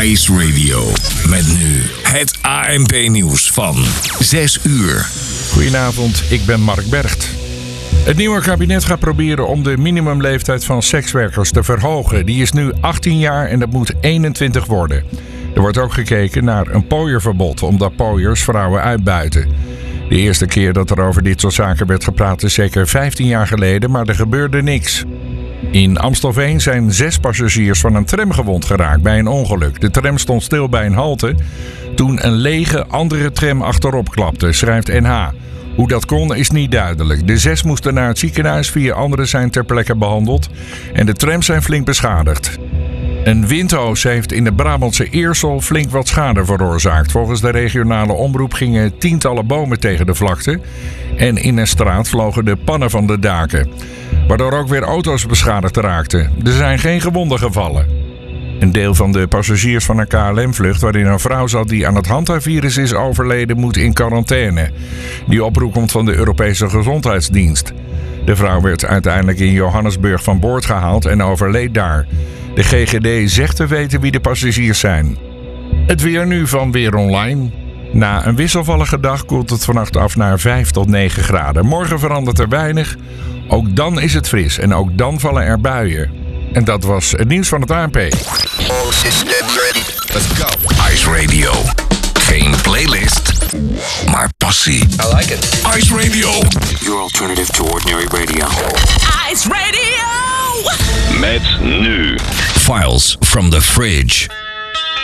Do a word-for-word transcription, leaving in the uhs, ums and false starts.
Ice Radio. Met nu het A N P-nieuws van zes uur. Goedenavond, ik ben Mark Bergt. Het nieuwe kabinet gaat proberen om de minimumleeftijd van sekswerkers te verhogen. Die is nu achttien jaar en dat moet eenentwintig worden. Er wordt ook gekeken naar een pooierverbod, omdat pooiers vrouwen uitbuiten. De eerste keer dat er over dit soort zaken werd gepraat is zeker vijftien jaar geleden, maar er gebeurde niks. In Amstelveen zijn zes passagiers van een tram gewond geraakt bij een ongeluk. De tram stond stil bij een halte toen een lege andere tram achterop klapte, schrijft N H. Hoe dat kon is niet duidelijk. De zes moesten naar het ziekenhuis, vier anderen zijn ter plekke behandeld en de trams zijn flink beschadigd. Een windhoos heeft in de Brabantse Eersel flink wat schade veroorzaakt. Volgens de regionale omroep gingen tientallen bomen tegen de vlakte en in een straat vlogen de pannen van de daken, waardoor ook weer auto's beschadigd raakten. Er zijn geen gewonden gevallen. Een deel van de passagiers van een K L M-vlucht waarin een vrouw zat die aan het Hanta-virus is overleden, moet in quarantaine. Die oproep komt van de Europese Gezondheidsdienst. De vrouw werd uiteindelijk in Johannesburg van boord gehaald en overleed daar. De G G D zegt te weten wie de passagiers zijn. Het weer nu van Weer Online. Na een wisselvallige dag koelt het vannacht af naar vijf tot negen graden. Morgen verandert er weinig. Ook dan is het fris en ook dan vallen er buien. En dat was het nieuws van het A N P. Let's go. Ice Radio. Geen playlist, maar passie. I like it. Ice Radio. Your alternative to ordinary radio. Ice Radio! Met nu Files from the Fridge.